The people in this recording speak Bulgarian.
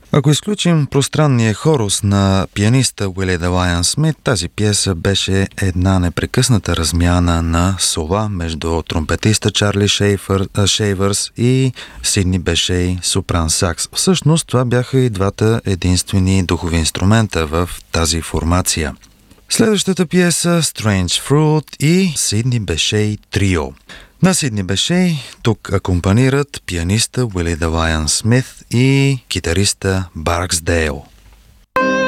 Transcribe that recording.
Ако изключим пространния хорус на пианиста Уили де Лайън Смит, тази пиеса беше една непрекъсната размяна на сола между тромпетиста Чарли Шейвърс и Сидни Бешей сопран сакс. Всъщност това бяха и двата единствени духови инструмента в тази формация. Следващата пиеса Strange Fruit и Сидни Бешей трио. На Сидни Бешей тук акомпанират пианиста Уили де Лайън Смит и китариста Барксдейл.